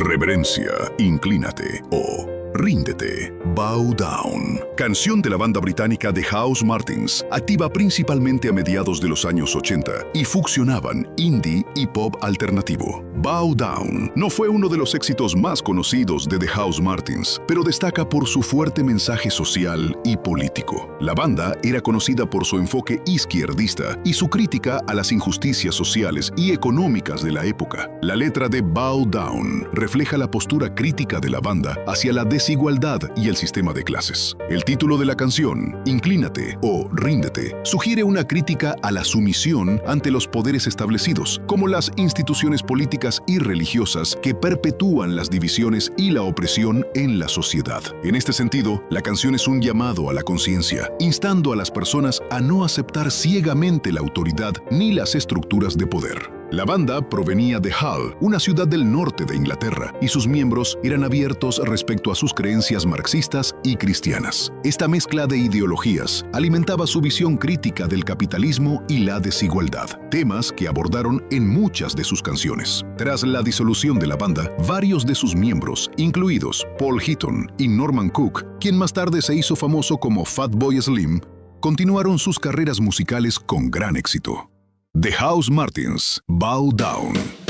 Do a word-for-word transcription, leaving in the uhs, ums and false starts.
Reverencia, inclínate o ríndete, bow down. Canción de la banda británica The Housemartins, activa principalmente a mediados de los años ochenta y fusionaban indie y pop alternativo. Bow Down no fue uno de los éxitos más conocidos de The Housemartins, pero destaca por su fuerte mensaje social y político. La banda era conocida por su enfoque izquierdista y su crítica a las injusticias sociales y económicas de la época. La letra de Bow Down refleja la postura crítica de la banda hacia la desigualdad y el sistema de clases. El título de la canción, Inclínate o Ríndete, sugiere una crítica a la sumisión ante los poderes establecidos, como las instituciones políticas y religiosas que perpetúan las divisiones y la opresión en la sociedad. En este sentido, la canción es un llamado a la conciencia, instando a las personas a no aceptar ciegamente la autoridad ni las estructuras de poder. La banda provenía de Hull, una ciudad del norte de Inglaterra, y sus miembros eran abiertos respecto a sus creencias marxistas y cristianas. Esta mezcla de ideologías alimentaba su visión crítica del capitalismo y la desigualdad, temas que abordaron en muchas de sus canciones. Tras la disolución de la banda, varios de sus miembros, incluidos Paul Heaton y Norman Cook, quien más tarde se hizo famoso como Fatboy Slim, continuaron sus carreras musicales con gran éxito. The Housemartins, Bow Down.